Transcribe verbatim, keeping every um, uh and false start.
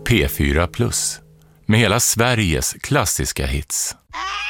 P fyra plus med hela Sveriges klassiska hits.